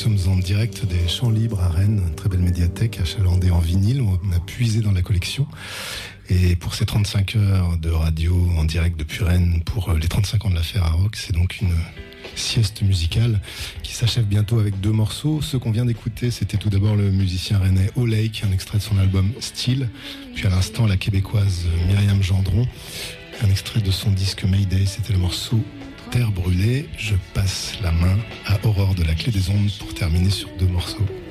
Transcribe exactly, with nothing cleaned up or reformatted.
sommes en direct des Champs Libres à Rennes, une très belle médiathèque achalandée en vinyle. On a puisé dans la collection. Et pour ces trente-cinq heures de radio en direct depuis Rennes, pour les trente-cinq ans de l'affaire Aroc, c'est donc une sieste musicale qui s'achève bientôt avec deux morceaux. Ceux qu'on vient d'écouter, c'était tout d'abord le musicien rennais O'Lake, un extrait de son album Style. Puis à l'instant, la québécoise Myriam Gendron, un extrait de son disque Mayday, c'était le morceau Terre brûlée. Je passe la main à Aurore de la Clé des Ondes pour terminer sur deux morceaux.